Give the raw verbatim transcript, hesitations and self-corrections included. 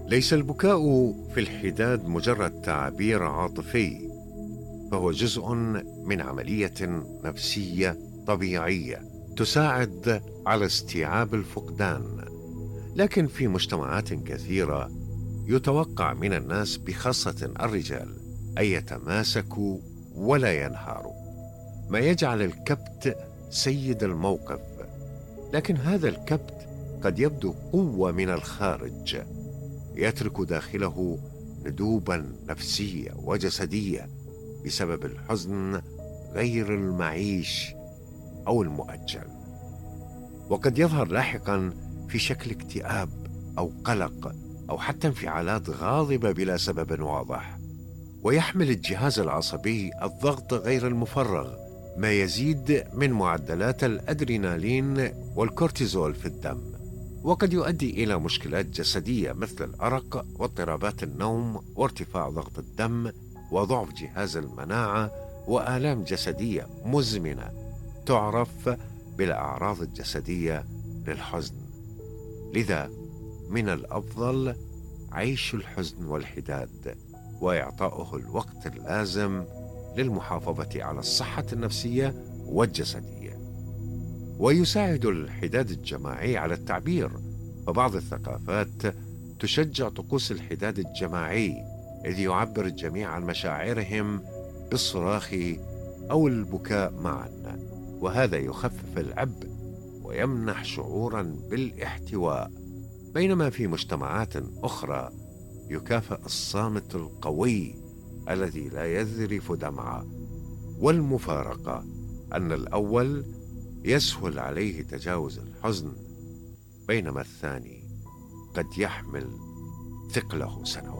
ليس البكاء في الحداد مجرد تعبير عاطفي، فهو جزء من عملية نفسية طبيعية تساعد على استيعاب الفقدان. لكن في مجتمعات كثيرة يتوقع من الناس بخاصة الرجال أن يتماسكوا ولا ينهاروا، ما يجعل الكبت سيد الموقف. لكن هذا الكبت قد يبدو قوة من الخارج، يترك داخله ندوبا نفسية وجسدية بسبب الحزن غير المعيش أو المؤجل، وقد يظهر لاحقا في شكل اكتئاب أو قلق أو حتى انفعالات غاضبة بلا سبب واضح. ويحمل الجهاز العصبي الضغط غير المفرغ، ما يزيد من معدلات الأدرينالين والكورتيزول في الدم، وقد يؤدي إلى مشكلات جسدية مثل الأرق واضطرابات النوم وارتفاع ضغط الدم وضعف جهاز المناعة وآلام جسدية مزمنة تعرف بالأعراض الجسدية للحزن. لذا من الأفضل عيش الحزن والحداد وإعطاؤه الوقت اللازم للمحافظة على الصحة النفسية والجسدية. ويساعد الحداد الجماعي على التعبير، فبعض الثقافات تشجع طقوس الحداد الجماعي، إذ يعبر الجميع عن مشاعرهم بالصراخ أو البكاء معا، وهذا يخفف العبء ويمنح شعورا بالاحتواء. بينما في مجتمعات أخرى يكافئ الصامت القوي الذي لا يذرف دمعة. والمفارقة أن الأول يسهل عليه تجاوز الحزن، بينما الثاني قد يحمل ثقله سنوات.